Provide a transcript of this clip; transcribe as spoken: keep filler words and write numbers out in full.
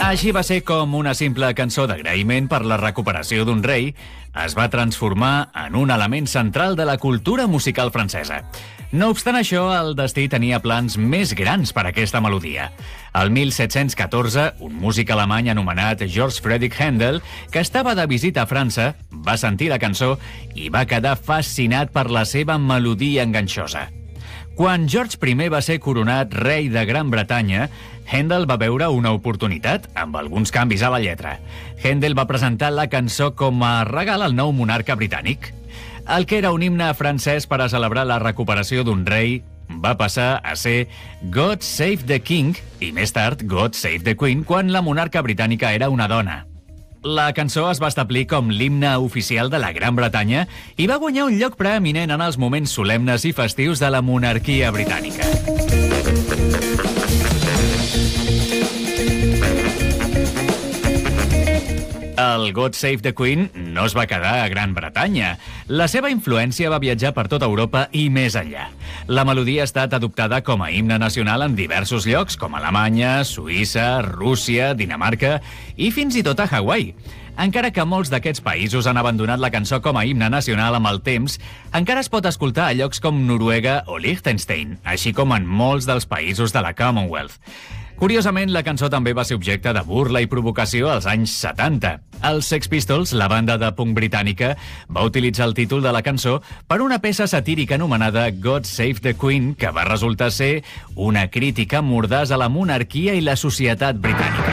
Així va ser com una simple cançó d'agraïment per la recuperació d'un rei es va transformar en un element central de la cultura musical francesa. No obstant això, el destí tenia plans més grans per a aquesta melodia. El mil set-cents catorze, un músic alemany anomenat Georg Friedrich Händel, que estava de visita a França, va sentir la cançó i va quedar fascinat per la seva melodia enganxosa. Quan George primer va ser coronat rei de Gran Bretanya, Händel va veure una oportunitat amb alguns canvis a la lletra. Händel va presentar la cançó com a regal al nou monarca britànic. El que era un himne francès per a celebrar la recuperació d'un rei va passar a ser God Save the King i més tard God Save the Queen quan la monarca britànica era una dona. La cançó es va establir com l'himne oficial de la Gran Bretanya i va guanyar un lloc preeminent en els moments solemnes i festius de la monarquia britànica. El God Save the Queen no es va quedar a Gran Bretanya. La seva influència va viatjar per tota Europa i més enllà. La melodia ha estat adoptada com a himne nacional en diversos llocs, com Alemanya, Suïssa, Rússia, Dinamarca i fins i tot a Hawaii. Encara que molts d'aquests països han abandonat la cançó com a himne nacional amb el temps, encara es pot escoltar a llocs com Noruega o Liechtenstein, així com en molts dels països de la Commonwealth. Curiosament, la cançó també va ser objecte de burla i provocació als anys setanta. Els Sex Pistols, la banda de punk britànica, va utilitzar el títol de la cançó per una peça satírica anomenada God Save the Queen, que va resultar ser una crítica mordaç a la monarquia i la societat britànica.